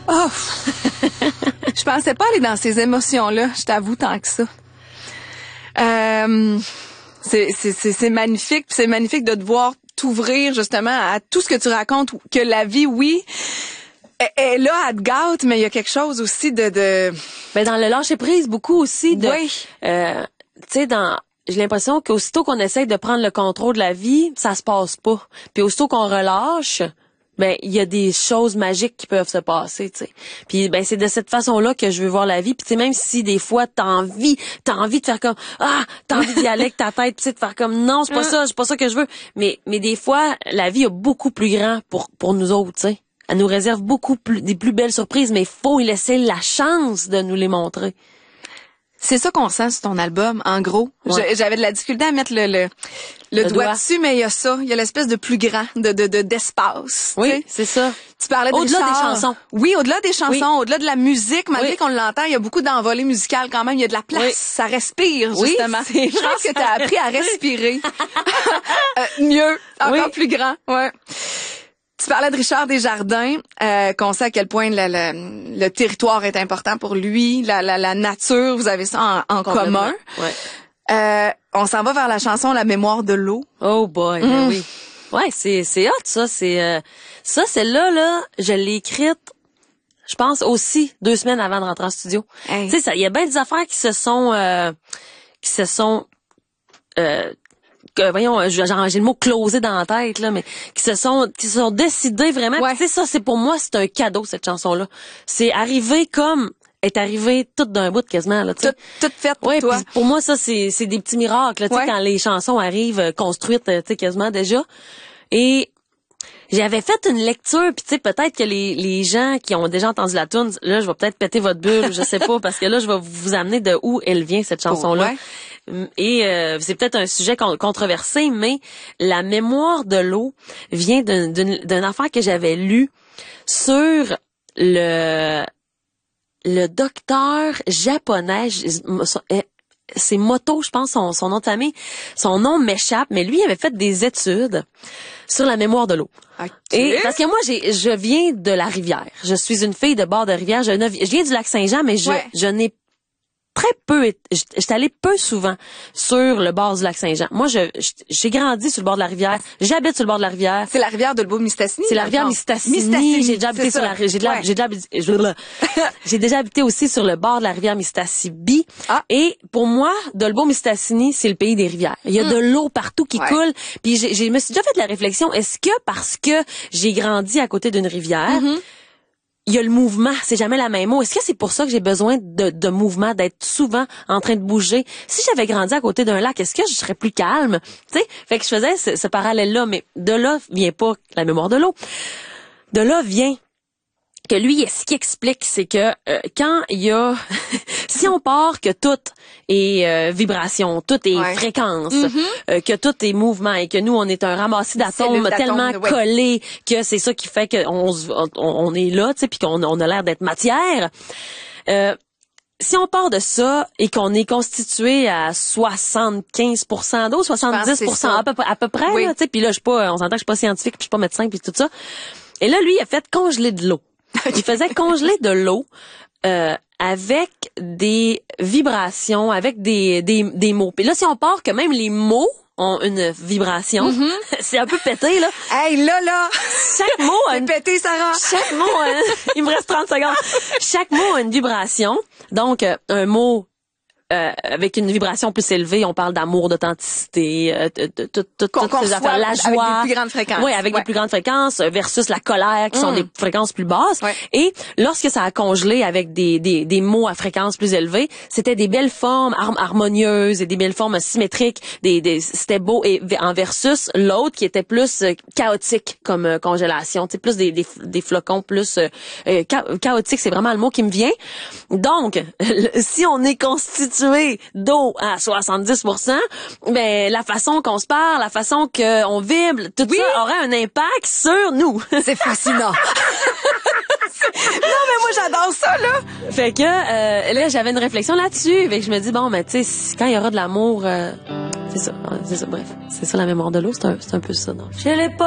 Oh! Je pensais pas aller dans ces émotions-là, je t'avoue, tant que ça. C'est magnifique, puis c'est magnifique de devoir t'ouvrir justement à tout ce que tu racontes, que la vie, oui, est là, à te gâte, mais il y a quelque chose aussi de... Ben, dans le lâcher prise, beaucoup aussi de... Oui. Tu sais, j'ai l'impression qu'aussitôt qu'on essaye de prendre le contrôle de la vie, ça se passe pas. Puis aussitôt qu'on relâche, ben il y a des choses magiques qui peuvent se passer, tu sais. Puis ben c'est de cette façon-là que je veux voir la vie. Puis tu sais, même si des fois t'as envie de faire comme t'as envie d'y aller avec ta tête, tu sais, de faire comme non, c'est pas ça que je veux. Mais des fois la vie a beaucoup plus grand pour nous autres, tu sais. Elle nous réserve des plus belles surprises, mais il faut y laisser la chance de nous les montrer. C'est ça qu'on sent sur ton album, en gros. Ouais. J'avais de la difficulté à mettre le doigt dessus, mais il y a ça. Il y a l'espèce de plus grand, d'espace. Oui, c'est ça. Tu parlais au-delà des chansons. Oui, au-delà des chansons, au-delà de la musique, malgré qu'on l'entend, il y a beaucoup d'envolées musicales quand même. Il y a de la place. Oui. Ça respire, justement. Oui, je pense que tu as appris à respirer. Mieux, encore plus grand. Ouais. Tu parlais de Richard Desjardins, qu'on sait à quel point le territoire est important pour lui, la nature, vous avez ça en commun. Ouais. On s'en va vers la chanson La mémoire de l'eau. Oh boy, oui. Ouais, c'est hot ça, celle-là, je l'ai écrite, je pense aussi 2 semaines avant de rentrer en studio. Hey. Tu sais ça, il y a bien des affaires qui se sont voyons, j'ai le mot closé dans la tête là, mais qui se sont décidés vraiment. Ouais. Tu sais ça, c'est pour moi c'est un cadeau cette chanson-là. C'est arrivé comme est arrivé tout d'un bout quasiment là, tu sais. Tout fait pour toi. Pour moi ça c'est des petits miracles, tu sais, quand les chansons arrivent construites, tu sais, quasiment déjà. Et j'avais fait une lecture, puis tu sais, peut-être que les gens qui ont déjà entendu la tune, là, je vais peut-être péter votre bulle, je sais pas, parce que là, je vais vous amener de où elle vient, cette chanson-là. Et c'est peut-être un sujet controversé, mais la mémoire de l'eau vient d'une affaire que j'avais lue sur le docteur japonais, c'est Moto, je pense, son nom de famille. Son nom m'échappe, mais lui, il avait fait des études sur la mémoire de l'eau. Okay. Et parce que moi, je viens de la rivière. Je suis une fille de bord de rivière. Je viens du lac Saint-Jean, mais je n'ai très peu, j'étais allée peu souvent sur le bord du lac Saint-Jean. Moi, j'ai grandi sur le bord de la rivière. J'habite sur le bord de la rivière. C'est la rivière de Lebo-Mistassini. C'est la rivière Mistassini. J'ai déjà habité j'ai déjà habité aussi sur le bord de la rivière Mistassini. Et pour moi, Dolbeau-Mistassini, c'est le pays des rivières. Il y a de l'eau partout qui coule. Puis je me suis déjà fait la réflexion, est-ce que parce que j'ai grandi à côté d'une rivière, il y a le mouvement, c'est jamais la même eau. Est-ce que c'est pour ça que j'ai besoin de mouvement, d'être souvent en train de bouger? Si j'avais grandi à côté d'un lac, est-ce que je serais plus calme? Tu sais, fait que je faisais ce parallèle-là, mais de là vient pas la mémoire de l'eau. De là vient que lui, ce qu'il explique, c'est que quand il y a... si on part que tout est vibration, tout est fréquence, que tout est mouvement et que nous, on est un ramassis d'atomes tellement collés que c'est ça qui fait qu'on est là, tu sais, puis qu'on a l'air d'être matière. Si on part de ça et qu'on est constitué à 75% d'eau, 70% à peu près, là, tu sais, puis là, on s'entend que je suis pas scientifique, puis je suis pas médecin, puis tout ça. Et là, lui, il a fait congeler de l'eau. Il faisait congeler de l'eau avec des vibrations, avec des mots. Puis là, si on part que même les mots ont une vibration, c'est un peu pété, là. Hey, là! Chaque mot a pété, Sarah! Chaque mot il me reste 30 secondes. Chaque mot a une vibration. Donc, un mot avec une vibration plus élevée, on parle d'amour, d'authenticité, toutes ces affaires, la joie, avec des plus grandes fréquences. Oui, avec des plus grandes fréquences versus la colère qui sont des fréquences plus basses. Ouais. Et lorsque ça a congelé avec des mots à fréquence plus élevée, c'était des belles formes harmonieuses et des belles formes symétriques, c'était beau et en versus l'autre qui était plus chaotique comme congélation, tu sais, plus des flocons plus chaotique, c'est vraiment le mot qui me vient. Donc, si on est constitué d'eau à 70%, ben la façon qu'on se parle, la façon qu'on vibre, tout ça aurait un impact sur nous. C'est fascinant. Non, mais moi, j'adore ça, là. Fait que là, j'avais une réflexion là-dessus. Fait que je me dis, bon, ben, tu sais, quand il y aura de l'amour, c'est ça, bref. C'est ça, la mémoire de l'eau, c'est un peu ça. Donc. Je l'ai pas